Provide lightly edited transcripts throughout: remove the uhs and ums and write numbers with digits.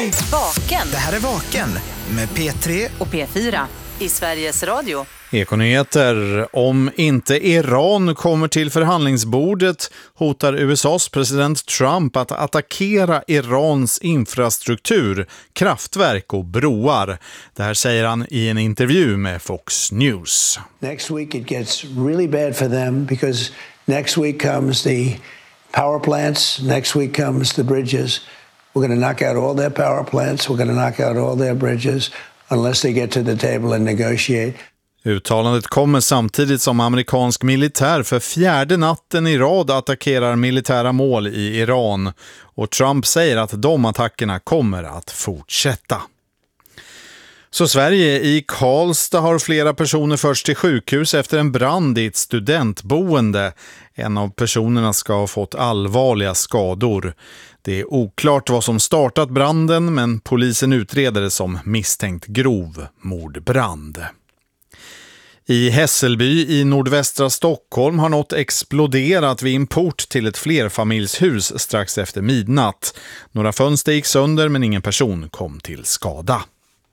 Vaken. Det här är Vaken med P3 och P4 i Sveriges Radio. Ekonyheter. Om inte Iran kommer till förhandlingsbordet hotar USAs president Trump att attackera Irans infrastruktur, kraftverk och broar. Det här säger han i en intervju med Fox News. Next week it gets really bad for them because next week comes the power plants, next week comes the bridges. We're going to knock out all their power plants, we're going to knock out all their bridges unless they get to the table and negotiate. Uttalandet kommer samtidigt som amerikansk militär för fjärde natten i rad attackerar militära mål i Iran. Och Trump säger att de attackerna kommer att fortsätta. Så Sverige, i Karlstad har flera personer först till sjukhus efter en brand i ett studentboende. En av personerna ska ha fått allvarliga skador. Det är oklart vad som startat branden, men polisen utreder det som misstänkt grov mordbrand. I Hässelby i nordvästra Stockholm har något exploderat vid en port till ett flerfamiljshus strax efter midnatt. Några fönster gick sönder men ingen person kom till skada.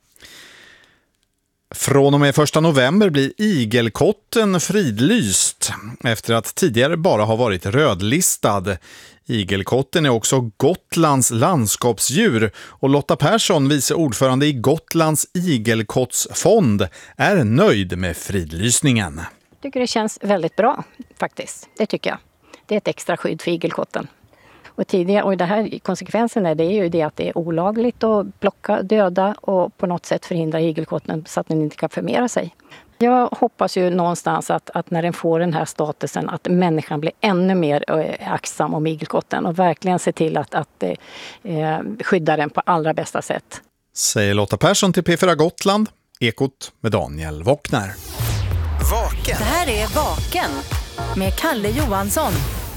Från och med 1 november blir igelkotten fridlyst efter att tidigare bara ha varit rödlistad. Igelkotten är också Gotlands landskapsdjur och Lotta Persson, vice ordförande i Gotlands igelkottsfond, är nöjd med fridlysningen. Jag tycker det känns väldigt bra faktiskt, det tycker jag. Det är ett extra skydd för igelkotten. Och det här konsekvensen är ju det att det är olagligt att plocka, döda och på något sätt förhindra igelkotten så att den inte kan förmera sig. Jag hoppas ju någonstans att när den får den här statusen att människan blir ännu mer aktsam om igelkotten och verkligen se till att skydda den på allra bästa sätt. Säger Lotta Persson till P4 Gotland, Ekot med Daniel Wockner. Vaken. Det här är Vaken med Kalle Johansson.